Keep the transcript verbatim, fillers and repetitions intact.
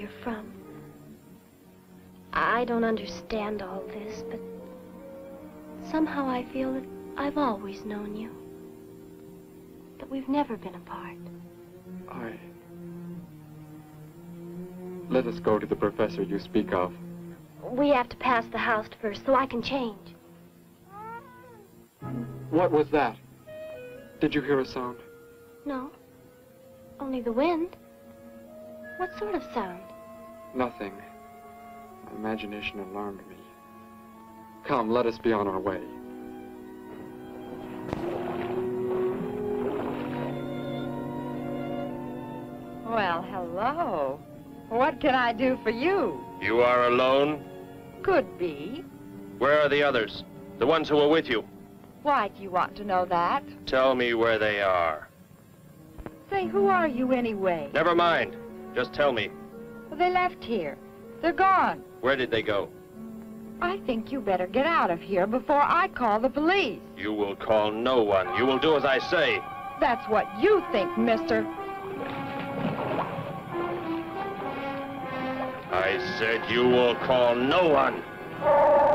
you're from. I don't understand all this, but somehow I feel that I've always known you. That we've never been apart. I... Let us go to the professor you speak of. We have to pass the house first, so I can change. What was that? Did you hear a sound? No. Only the wind. What sort of sound? Nothing. My imagination alarmed me. Come, let us be on our way. Well, hello. What can I do for you? You are alone? Could be. Where are the others? The ones who were with you? Why do you want to know that? Tell me where they are. Say, who are you anyway? Never mind. Just tell me. Well, they left here. They're gone. Where did they go? I think you better get out of here before I call the police. You will call no one. You will do as I say. That's what you think, mister. I said you will call no one.